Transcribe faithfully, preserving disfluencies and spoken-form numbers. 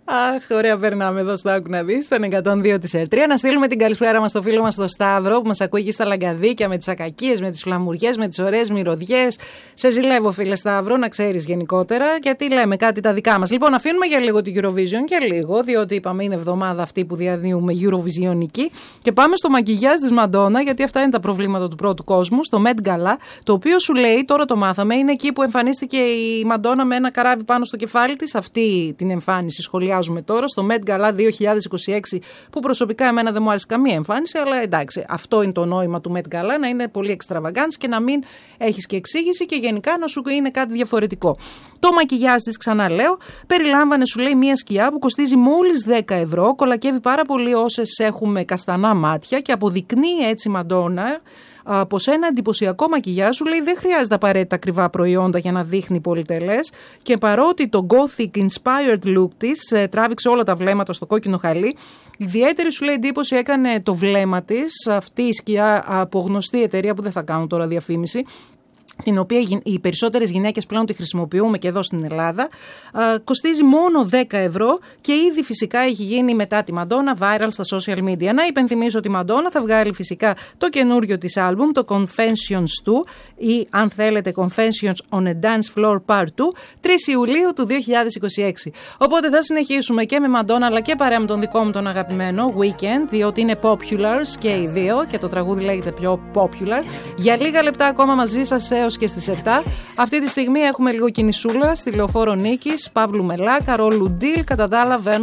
Αχ, ωραία, περνάμε εδώ στο Άκου να δεις, στον εκατόν δύο της ΕΡΤ τρία. Να στείλουμε την καλησπέρα μας στο φίλο μας στο Σταύρο, που μας ακούει εκεί στα Λαγκαδίκια με τις ακακίες, με τις φλαμουριές, με τις ωραίες μυρωδιές. Σε ζηλεύω, φίλε Σταύρο, να ξέρεις γενικότερα, γιατί λέμε κάτι τα δικά μας. Λοιπόν, αφήνουμε για λίγο τη Eurovision και λίγο, διότι είπαμε είναι εβδομάδα αυτή που διανύουμε Eurovisionική. Και πάμε στο μακιγιάζ της Μαντόνα, γιατί αυτά είναι τα προβλήματα του πρώτου κόσμου, στο Met Gala, το οποίο σου λέει, τώρα το μάθαμε, είναι εκεί που εμφανίστηκε η Μαντόνα με ένα καράβι πάνω στο κεφάλι της. Αυτή την εμφάνιση σχολιάζουμε τώρα στο Met Gala δύο χιλιάδες είκοσι έξι, που προσωπικά εμένα δεν μου άρεσε καμία εμφάνιση, αλλά εντάξει, αυτό είναι το νόημα του Met Gala, να είναι πολύ extravagance και να μην έχεις και εξήγηση και γενικά να σου είναι κάτι διαφορετικό. Το μακιγιάζ της, ξαναλέω, περιλάμβανε, σου λέει, μία σκιά που κοστίζει μόλις δέκα ευρώ, κολακεύει πάρα πολύ όσες έχουμε καστανά μάτια και αποδεικνύει έτσι Μαντόνα από σε ένα εντυπωσιακό μακιγιάζ. Σου λέει δεν χρειάζεται απαραίτητα ακριβά προϊόντα για να δείχνει πολυτελές, και παρότι το gothic inspired look της ε, τράβηξε όλα τα βλέμματα στο κόκκινο χαλί, ιδιαίτερη, σου λέει, εντύπωση έκανε το βλέμμα της, αυτή η σκιά από γνωστή εταιρεία που δεν θα κάνω τώρα διαφήμιση, την οποία οι περισσότερες γυναίκες πλέον τη χρησιμοποιούμε και εδώ στην Ελλάδα. Α, κοστίζει μόνο δέκα ευρώ και ήδη φυσικά έχει γίνει μετά τη Μαντόνα viral στα social media. Να υπενθυμίσω ότι η Μαντόνα θα βγάλει φυσικά το καινούριο της άλμπουμ, το Confessions two, ή αν θέλετε Confessions on a Dance Floor Part two, τρεις Ιουλίου του δύο χιλιάδες είκοσι έξι. Οπότε θα συνεχίσουμε και με Μαντόνα αλλά και παρέα με τον δικό μου τον αγαπημένο Weekend, διότι είναι populars και οι δύο και το τραγούδι λέγεται πιο popular. Για λίγα λεπτά ακόμα μαζί σας έως και στις επτά. Αυτή τη στιγμή έχουμε λίγο κινησούλα στη Λεωφόρο Νίκης, Παύλου Μελά, Καρόλου Ντίλ, κατά τα άλλα